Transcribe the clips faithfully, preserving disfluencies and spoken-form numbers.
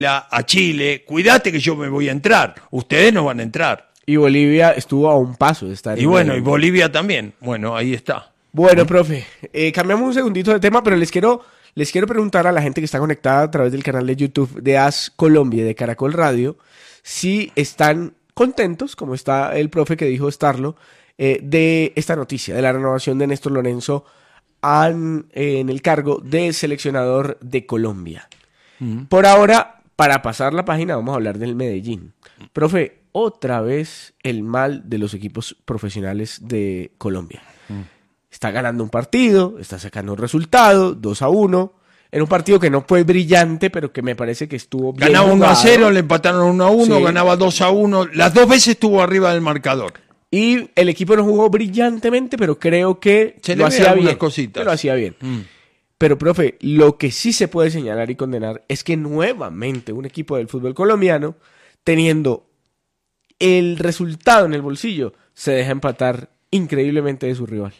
a Chile, cuídate que yo me voy a entrar, ustedes no van a entrar. Y Bolivia estuvo a un paso de estar. Y bueno, y Bolivia también, bueno, ahí está. Bueno, profe, eh, cambiamos un segundito de tema, pero les quiero, les quiero preguntar a la gente que está conectada a través del canal de YouTube de AS Colombia y de Caracol Radio, si están contentos, como está el profe que dijo estarlo, eh, de esta noticia, de la renovación de Néstor Lorenzo an, eh, en el cargo de seleccionador de Colombia. Uh-huh. Por ahora, para pasar la página, vamos a hablar del Medellín. Profe, otra vez el mal de los equipos profesionales de Colombia. Uh-huh. Está ganando un partido, está sacando un resultado, dos a uno. En un partido que no fue brillante, pero que me parece que estuvo bien ganaba jugado. uno a cero, le empataron uno a uno, sí. Ganaba dos a uno. Las dos veces estuvo arriba del marcador. Y el equipo no jugó brillantemente, pero creo que se lo hacía bien. Cositas. Lo hacía bien. Mm. Pero, profe, lo que sí se puede señalar y condenar es que nuevamente un equipo del fútbol colombiano, teniendo el resultado en el bolsillo, se deja empatar increíblemente de su rival.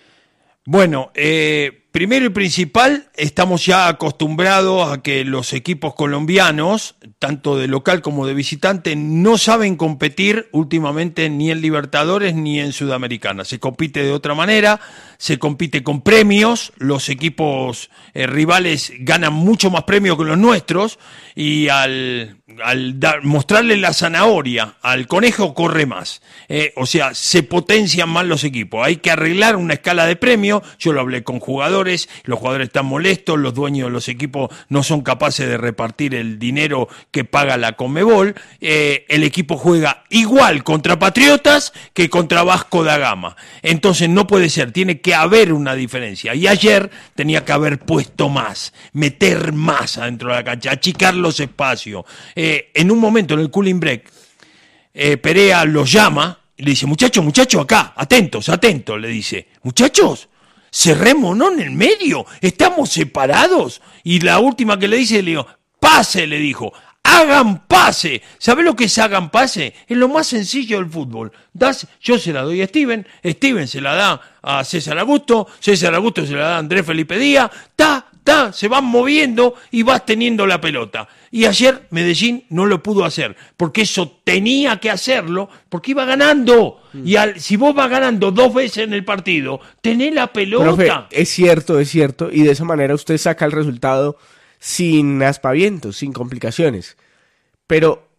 Bueno, eh, primero y principal, estamos ya acostumbrados a que los equipos colombianos, tanto de local como de visitante, no saben competir últimamente ni en Libertadores ni en Sudamericana. Se compite de otra manera, se compite con premios, los equipos eh, rivales ganan mucho más premios que los nuestros y al, al dar, mostrarle la zanahoria al conejo corre más. Eh, o sea, se potencian más los equipos. Hay que arreglar una escala de premios. Yo lo hablé con jugadores, los jugadores están molestos, los dueños de los equipos no son capaces de repartir el dinero que paga la Conmebol. Eh, el equipo juega igual contra Patriotas que contra Vasco da Gama. Entonces no puede ser, tiene que haber una diferencia. Y ayer tenía que haber puesto más, meter más adentro de la cancha, achicar los espacios. Eh, en un momento, en el cooling break, eh, Perea los llama y le dice, muchachos, muchachos, acá, atentos, atentos, le dice, muchachos, cerrémonos en el medio, estamos separados. Y la última que le dice, le digo, pase, le dijo, hagan pase. ¿Sabe lo que es hagan pase? Es lo más sencillo del fútbol. Das, yo se la doy a Steven, Steven se la da a César Augusto, César Augusto se la da a Andrés Felipe Díaz, ta, ta, se van moviendo y vas teniendo la pelota. Y ayer Medellín no lo pudo hacer, porque eso tenía que hacerlo, porque iba ganando. Mm. Y al, si vos vas ganando dos veces en el partido, tenés la pelota. Profe, es cierto, es cierto, y de esa manera usted saca el resultado sin aspavientos, sin complicaciones. Pero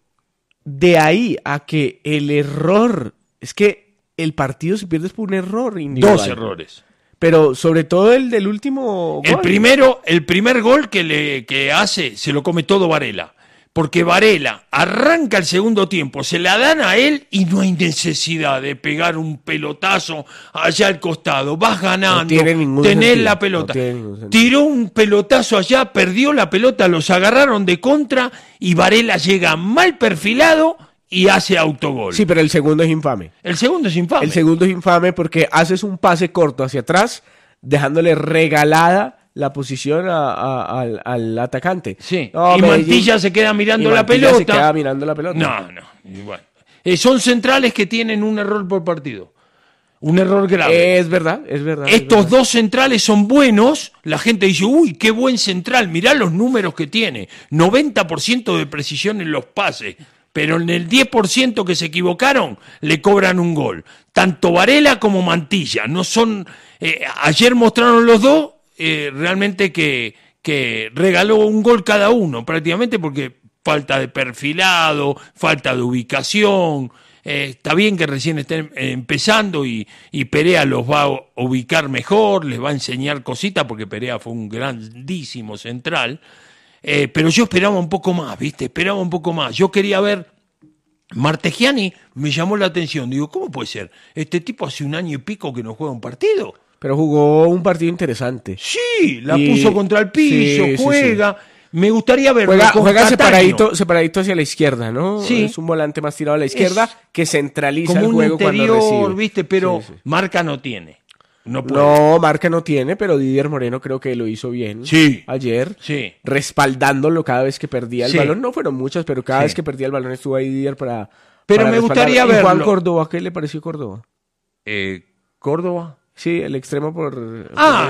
de ahí a que el error, es que el partido se pierde por un error individual. Dos errores. Pero sobre todo el del último gol. El primero, el primer gol que le que hace, se lo come todo Varela. Porque Varela arranca el segundo tiempo, se la dan a él y no hay necesidad de pegar un pelotazo allá al costado. Vas ganando, no tiene ningún tenés sentido, la pelota. No tiró un pelotazo allá, perdió la pelota, los agarraron de contra y Varela llega mal perfilado y hace autogol. Sí, pero el segundo es infame. El segundo es infame. El segundo es infame porque haces un pase corto hacia atrás, dejándole regalada la posición a, a, al, al atacante. Sí. No, y Medellín, Mantilla se queda mirando y la Mantilla pelota. se queda mirando la pelota. No, no. Y bueno. Eh, son centrales que tienen un error por partido. Un error grave. Es verdad, es verdad. Estos es verdad. dos centrales son buenos. La gente dice, uy, qué buen central. Mirá los números que tiene. noventa por ciento de precisión en los pases. Pero en el diez por ciento que se equivocaron, le cobran un gol. Tanto Varela como Mantilla. No son. Eh, ayer mostraron los dos eh, realmente que, que regaló un gol cada uno, prácticamente porque falta de perfilado, falta de ubicación. Eh, está bien que recién estén empezando y, y Perea los va a ubicar mejor, les va a enseñar cositas, porque Perea fue un grandísimo central. Eh, pero yo esperaba un poco más, ¿viste? Esperaba un poco más. Yo quería ver. Martegiani me llamó la atención. Digo, ¿cómo puede ser? Este tipo hace un año y pico que no juega un partido. Pero jugó un partido interesante. Sí, la y... puso contra el piso, sí, juega. Sí, sí. Me gustaría verlo. Juega, con juega separadito, Cataño. separadito hacia la izquierda, ¿no? Sí. Es un volante más tirado a la izquierda es que centraliza como el juego un interior, cuando recibe. ¿viste? Pero sí, sí. marca no tiene. No, puede. No, marca no tiene, pero Didier Moreno creo que lo hizo bien sí. ayer, sí. respaldándolo cada vez que perdía el sí. balón. No fueron muchas, pero cada sí. vez que perdía el balón estuvo ahí Didier para Pero para me gustaría verlo. verlo. Juan Córdoba, ¿qué le pareció Córdoba? Eh, ¿Córdoba? Sí, el extremo por, por Ah, derecha.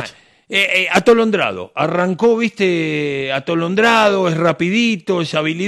Eh, eh, atolondrado, arrancó, viste, atolondrado, es rapidito, es habilidoso.